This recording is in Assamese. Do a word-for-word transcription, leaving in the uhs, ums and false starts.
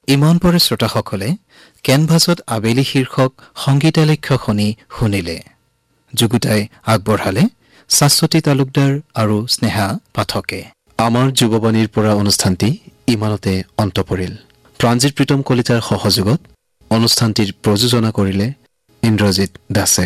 ইমান পৰে শ্ৰোতাসকলে কেনভাছত আবেলি শীৰ্ষক সংগীতালেখ্য শুনি শুনিলে। যুগুতাই আগবঢ়ালে শাশ্বতী তালুকদাৰ আৰু স্নেহা পাঠকে। আমাৰ যুৱবাণীৰ পৰা অনুষ্ঠানটি ইমানতে অন্ত পৰিল। প্ৰাণজিৎ প্ৰীতম কলিতাৰ সহযোগত অনুষ্ঠানটিৰ প্ৰযোজনা কৰিলে ইন্দ্ৰজিৎ দাসে।